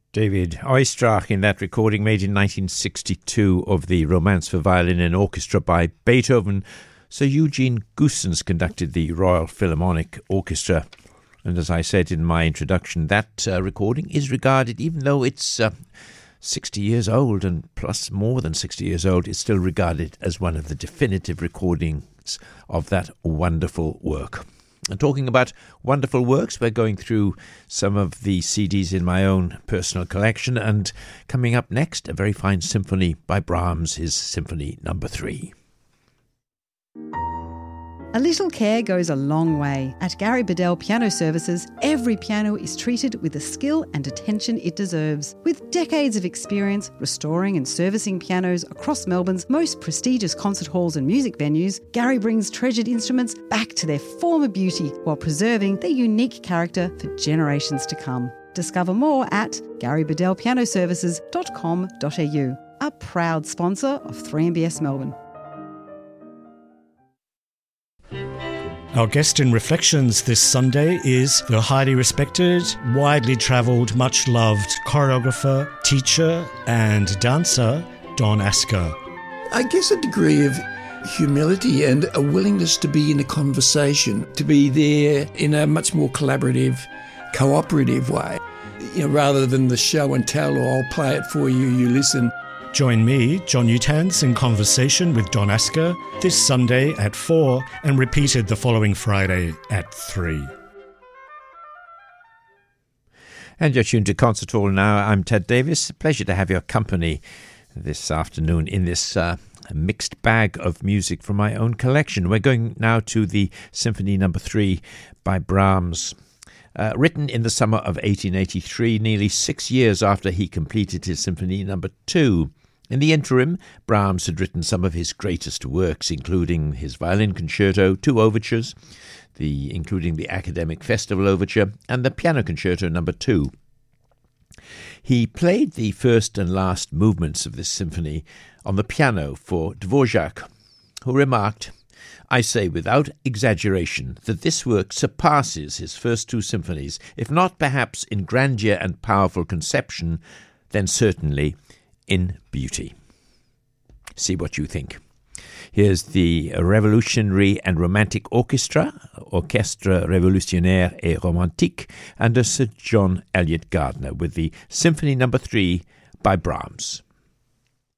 David Oistrakh in that recording made in 1962 of the Romance for Violin and Orchestra by Beethoven. Sir Eugene Goossens conducted the Royal Philharmonic Orchestra. And as I said in my introduction, that recording is regarded, even though it's 60 years old and plus more than 60 years old, it's still regarded as one of the definitive recordings of that wonderful work. And talking about wonderful works, we're going through some of the CDs in my own personal collection, and coming up next, a very fine symphony by Brahms, his Symphony No. 3. A little care goes a long way. At Gary Bedell Piano Services, every piano is treated with the skill and attention it deserves. With decades of experience restoring and servicing pianos across Melbourne's most prestigious concert halls and music venues, Gary brings treasured instruments back to their former beauty while preserving their unique character for generations to come. Discover more at garybedellpianoservices.com.au, a proud sponsor of 3MBS Melbourne. Our guest in Reflections this Sunday is the highly respected, widely travelled, much-loved choreographer, teacher and dancer, Don Asker. I guess a degree of humility and a willingness to be in a conversation, to be there in a much more collaborative, cooperative way, rather than the show and tell, or I'll play it for you, you listen. Join me, John Utans, in conversation with Don Asker this Sunday at 4 and repeated the following Friday at 3. And you're tuned to Concert Hall now. I'm Ted Davis. Pleasure to have your company this afternoon in this mixed bag of music from my own collection. We're going now to the Symphony No. 3 by Brahms. Written in the summer of 1883, nearly 6 years after he completed his Symphony No. 2. In the interim, Brahms had written some of his greatest works, including his violin concerto, 2 overtures, including the Academic Festival Overture, and the Piano Concerto No. 2. He played the first and last movements of this symphony on the piano for Dvorak, who remarked, "I say without exaggeration that this work surpasses his first 2 symphonies, if not perhaps in grandeur and powerful conception, then certainly in beauty." See what you think. Here's the Revolutionary and Romantic Orchestra, Orchestre Révolutionnaire et Romantique, under Sir John Eliot Gardiner with the Symphony No. 3 by Brahms.